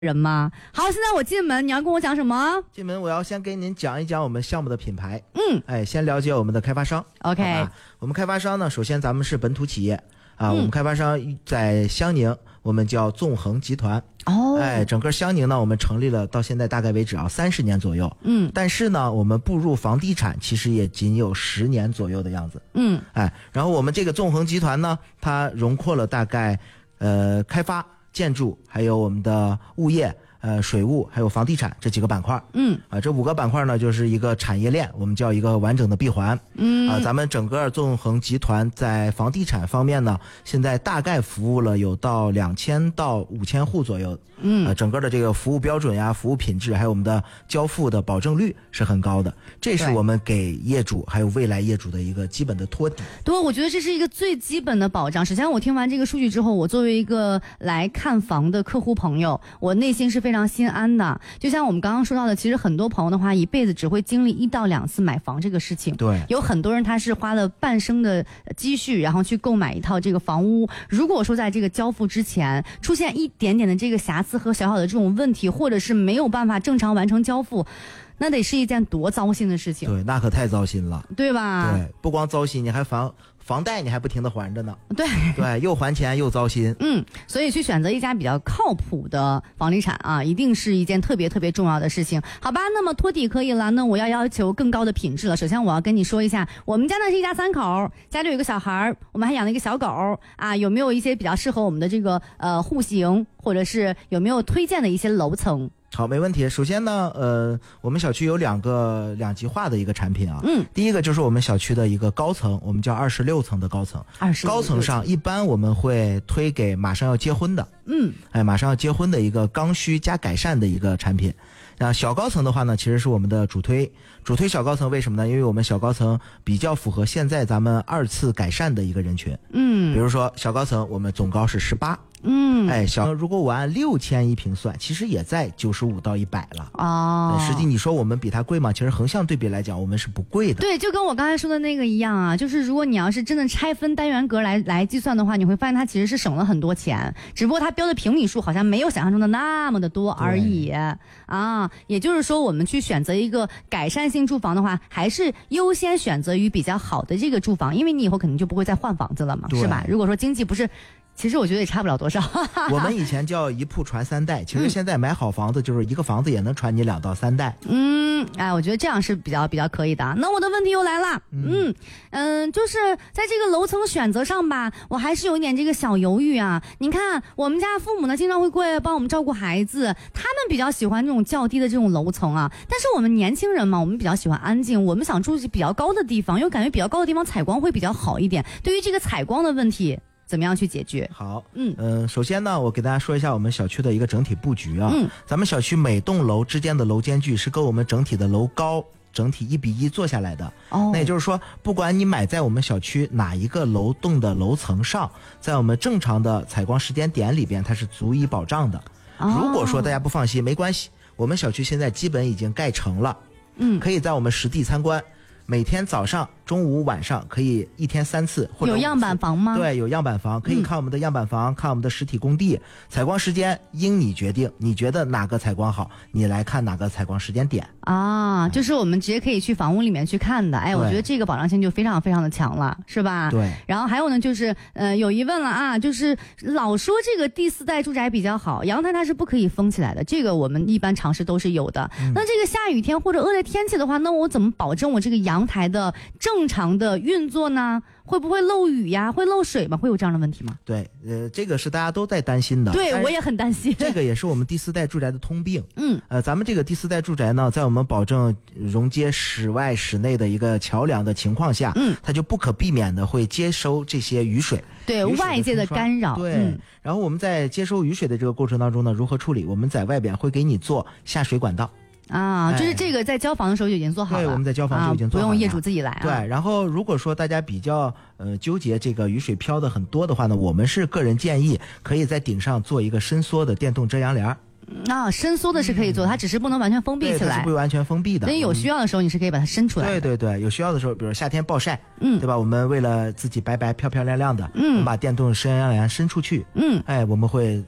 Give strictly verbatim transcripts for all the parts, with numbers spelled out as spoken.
人吗？好，现在我进门，你要跟我讲什么？ 进门我要先给您讲一讲我们项目的品牌。 嗯， 哎，先了解我们的开发商。 OK， 我们开发商呢，首先咱们是本土企业啊， 嗯、 我们开发商在襄宁，我们叫纵横集团。 哦， 哎，整个襄宁呢，我们成立了到现在大概为止啊三十年左右。 嗯， 但是呢，我们步入房地产其实也仅有十年左右的样子。 嗯， 哎，然后我们这个纵横集团呢，它荣扩了大概呃开发、建筑，还有我们的物业。呃，水务还有房地产这几个板块， 嗯， 啊，这五个板块呢，就是一个产业链，我们叫一个完整的闭环， 嗯， 啊，咱们整个纵横集团在房地产方面呢，现在大概服务了有到两千到五千户左右， 嗯， 啊，整个的这个服务标准呀、服务品质，还有我们的交付的保证率是很高的，这是我们给业主还有未来业主的一个基本的托底。 对，我觉得这是一个最基本的保障。首先，我听完这个数据之后，我作为一个来看房的客户朋友，我内心是非常非常心安的。就像我们刚刚说到的，其实很多朋友的话一辈子只会经历一到两次买房这个事情。 对， 有很多人他是花了半生的积蓄，然后去购买一套这个房屋。如果说在这个交付之前出现一点点的这个瑕疵和小小的这种问题，或者是没有办法正常完成交付，那得是一件多糟心的事情。 对，那可太糟心了， 对吧？ 对，不光糟心，你还房房贷你还不停的还着呢。 对对，又还钱又糟心。 嗯，所以去选择一家比较靠谱的房地产啊，一定是一件特别特别重要的事情，好吧？那么托底可以了，那我要要求更高的品质了。首先我要跟你说一下，我们家呢是一家三口，家里有一个小孩，我们还养了一个小狗啊，有没有一些比较适合我们的这个呃户型，或者是有没有推荐的一些楼层？ 好，没问题。首先呢，呃，我们小区有两个两极化的一个产品啊。 嗯， 第一个就是我们小区的一个高层，我们叫二十六层的高层。 二十高层上一般我们会推给马上要结婚的， 嗯， 哎，马上要结婚的一个刚需加改善的一个产品。那小高层的话呢，其实是我们的主推，主推小高层为什么呢？因为我们小高层比较符合现在咱们二次改善的一个人群。 嗯， 比如说小高层我们总高是十八。 嗯， 哎，小如果我按六千一平算，其实也在九十五到一百了。 哦， 实际你说我们比它贵吗？其实横向对比来讲，我们是不贵的。 对，就跟我刚才说的那个一样啊，就是如果你要是真的拆分单元格来来计算的话，你会发现它其实是省了很多钱，只不过它标的平米数好像没有想象中的那么的多而已啊。也就是说，我们去选择一个改善性住房的话，还是优先选择于比较好的这个住房，因为你以后肯定就不会再换房子了嘛，是吧？如果说经济不是。其实我觉得也差不了多少。 我们以前叫一铺传三代，其实现在买好房子就是一个房子也能传你两到三代。 嗯，哎，我觉得这样是比较比较可以的。那我的问题又来了，嗯嗯，就是在这个楼层选择上吧，我还是有一点这个小犹豫啊。你看我们家父母呢，经常会过来帮我们照顾孩子，他们比较喜欢这种较低的这种楼层啊。但是我们年轻人嘛，我们比较喜欢安静，我们想住比较高的地方，因为感觉比较高的地方采光会比较好一点。对于这个采光的问题，怎么样去解决？ 好， 嗯嗯、呃，首先呢，我给大家说一下我们小区的一个整体布局啊。 嗯， 咱们小区每栋楼之间的楼间距是跟我们整体的楼高整体一比一做下来的。 哦， 那也就是说，不管你买在我们小区哪一个楼栋的楼层上，在我们正常的采光时间点里边，它是足以保障的。 哦， 如果说大家不放心，没关系，我们小区现在基本已经盖成了， 嗯， 可以在我们实地参观。每天早上、中午、晚上可以一天三次，或者有样板房吗？ 对，有样板房，可以看我们的样板房，嗯、看我们的实体工地。采光时间应你决定，你觉得哪个采光好，你来看哪个采光时间点啊，就是我们直接可以去房屋里面去看的。哎，我觉得这个保障性就非常非常的强了，是吧？ 对。 然后还有呢，就是呃，有疑问了啊，就是老说这个第四代住宅比较好，阳台它是不可以封起来的，这个我们一般常识都是有的。嗯、那这个下雨天或者恶劣天气的话，那我怎么保证我这个阳台的正常的运作呢？会不会漏雨呀？会漏水吗？会有这样的问题吗？ 对，呃，这个是大家都在担心的。 对，我也很担心。 这个也是我们第四代住宅的通病。 嗯， 呃，咱们这个第四代住宅呢，在我们保证融接室外室内的一个桥梁的情况下， 嗯， 它就不可避免的会接收这些雨水， 对雨水外界的干扰。 对、 嗯， 然后我们在接收雨水的这个过程当中呢，如何处理？我们在外边会给你做下水管道。 啊，就是这个在交房的时候就已经做好了。 对，我们在交房就已经做好了、 啊，不用业主自己来、啊。 对，然后如果说大家比较呃纠结这个雨水飘的很多的话呢，我们是个人建议可以在顶上做一个伸缩的电动遮阳帘。 啊，伸缩的是可以做，嗯、它只是不能完全封闭起来。 对，它是不完全封闭的。 所以有需要的时候，你是可以把它伸出来的。 对对对，有需要的时候，比如夏天暴晒， 嗯， 对吧？我们为了自己白白漂漂亮亮的， 嗯， 我们把电动遮阳帘伸出去， 嗯， 哎，我们会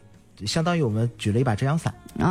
相当于我们举了一把遮阳伞。